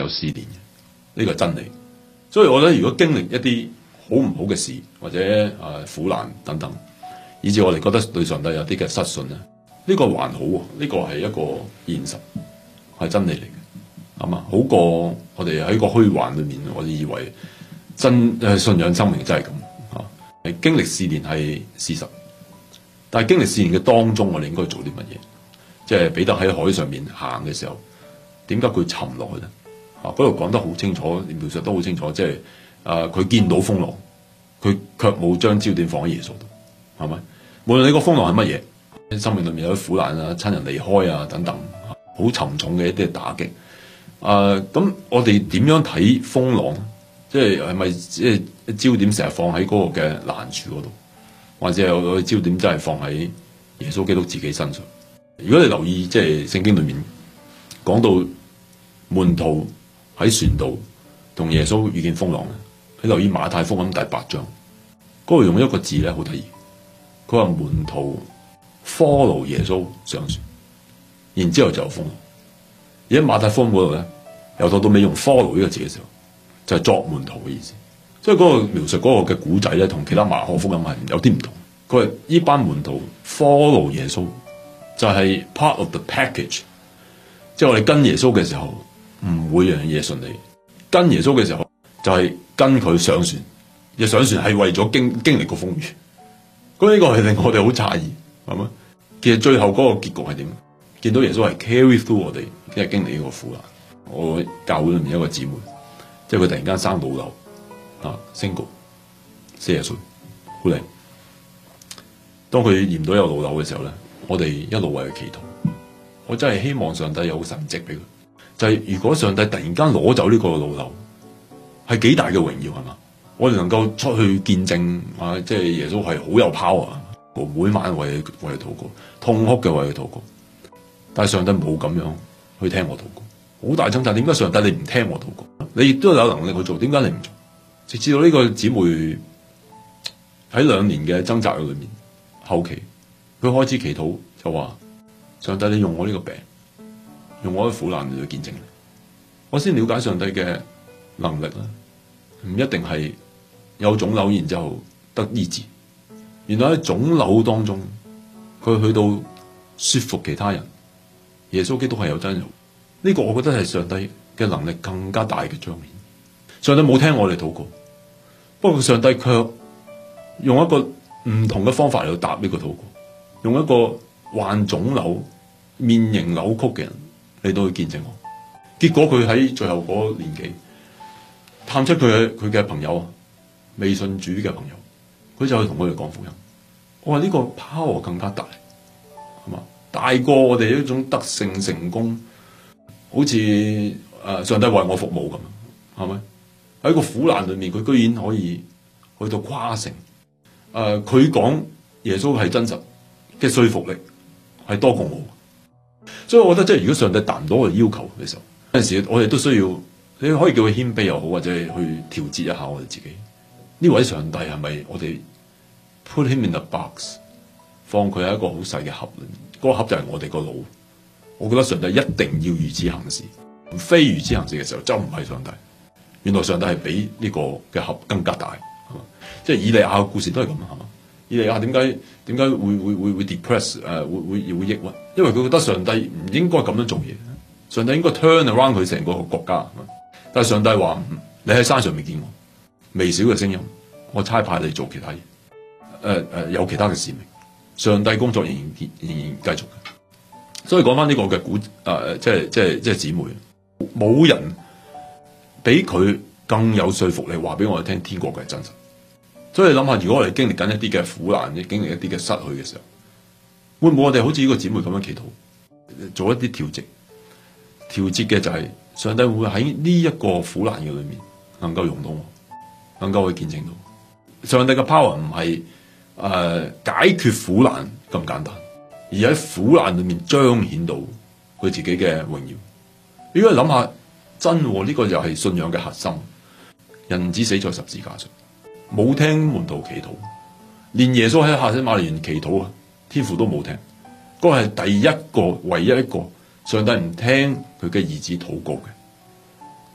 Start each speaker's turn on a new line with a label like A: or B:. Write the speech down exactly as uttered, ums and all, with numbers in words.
A: 有試煉嘅，呢個係真理。所以我覺得如果經歷一啲好唔好嘅事或者誒、呃、苦難等等，以至我哋覺得對上帝有啲嘅失信咧，呢、這個還好喎，呢、這個係一個現實，係真理嚟嘅，係嘛？好過我哋喺個虛幻裏面，我哋以為真誒信仰生命真係咁啊，係經歷試煉係事實，但係經歷試煉嘅當中，我哋應該做啲乜嘢？即係彼得喺海上面行嘅時候，點解佢沉落去咧？啊，嗰度講得好清楚，描述得好清楚，即係誒佢見到風浪，佢卻冇將焦點放喺耶穌度，係咪？無論你個風浪係乜嘢，生命裏面有啲苦難啊、親人離開啊等等，好沉重嘅一啲打擊。誒、呃，咁我哋點樣睇風浪？即係係咪即係焦點成日放喺嗰個嘅難處嗰度，或者有個焦點真係放喺耶穌基督自己身上？如果你留意即係聖經裏面講到門徒喺船度同耶穌遇見風浪咧，你留意馬太福音第八章嗰度用一個字咧好得意，佢話門徒 follow 耶穌上船，然之後就有風浪。而喺馬太福音嗰度咧，由頭到尾用 follow 呢個字嘅時候，就係、是、作門徒嘅意思。所以嗰個描述嗰個嘅古仔咧，同其他馬可福音係有啲唔同。佢話呢班門徒 follow 耶穌。就係 part of the package， 即係我哋跟耶穌嘅時候唔會樣嘢順利，跟耶穌嘅時候就係跟佢上船，而上船係為咗經經歷個風雨。咁呢個係令我哋好詫異，係咪？其實最後嗰個結局係點？見到耶穌係 carry through 我哋，即係經歷呢個苦難。我教會裏面有一個姊妹，即係佢突然間生老瘤啊 ，single， 四十歲，好靚。當佢驗到有老瘤嘅時候咧，我哋一路為佢祈禱，我真係希望上帝有神蹟俾佢。就係、是、如果上帝突然間攞走呢個老瘤，係幾大嘅榮耀係嘛？我哋能夠出去見證啊，即係耶穌係好有 power，我每晚為佢為佢禱告，痛哭嘅為佢禱告。但係上帝冇咁樣去聽我禱告，好大掙扎。點解上帝你唔聽我禱告？你亦都有能力去做，點解你唔做？直至到呢個姊妹喺兩年嘅掙扎裏面，後期。佢開始祈禱就話：上帝，你用我呢個病，用我嘅苦難嚟去見證你，我先了解上帝嘅能力啦。唔一定係有腫瘤然之後得醫治，原來喺腫瘤當中，佢去到說服其他人，耶穌基督係有真有。呢個我覺得係上帝嘅能力更加大嘅彰顯。上帝冇聽我哋禱告，不過上帝卻用一個唔同嘅方法嚟去答呢個禱告。用一個患腫瘤、面型扭曲嘅人嚟到去見證我，結果佢喺最後嗰年紀探出佢嘅佢嘅朋友啊，未信主嘅朋友，佢就去同佢哋講福音。我話呢個 power 更加大，係嘛？大過我哋一種得勝成功，好似誒、呃、上帝為我服務咁，係咪？喺個苦難裏面，佢居然可以去到誇勝。誒、呃，佢講耶穌係真實嘅說服力係多過我，所以我覺得即係如果上帝達唔到我哋要求嘅時候，有陣時我哋都需要，你可以叫佢謙卑又好，或者去調節一下我哋自己。呢位上帝係咪我哋 put him in the box， 放佢喺一個好細嘅盒裏面？嗰、那個盒就係我哋個腦。我覺得上帝一定要如此行事，非如此行事嘅時候就唔係上帝。原來上帝係比呢個嘅盒更加大，即係以利亞嘅故事都係咁，係嘛？以利亞點解點解會會會會 depress 誒、呃、會會會抑鬱？因為佢覺得上帝唔應該咁樣做嘢，上帝應該 turn around 佢成個國家。但係上帝話：你喺山上面見我，微小嘅聲音，我差派你做其他嘢。誒、呃、誒、呃，有其他嘅使命，上帝工作仍然仍然繼續。所以講翻呢個嘅古誒、呃，即係即係即係姊妹，冇人比佢更有說服力，話俾我哋聽天國嘅係真實。所以你諗下，如果我哋經歷緊一啲嘅苦難，經歷一啲嘅失去嘅時候，會唔會我哋好似呢個姊妹咁樣祈禱，做一啲調節？調節嘅就係上帝會喺呢一個苦難嘅裏面，能夠用到我，能夠去見證到上帝嘅 power 唔係誒解決苦難咁簡單，而喺苦難裏面彰顯到佢自己嘅榮耀。如果你諗下，真呢、這個就係信仰嘅核心，人子死在十字架上。冇聽門徒祈禱，連耶穌喺客西馬尼園祈禱啊，天父都冇聽。嗰係第一個、唯一一個上帝唔聽佢嘅兒子禱告嘅。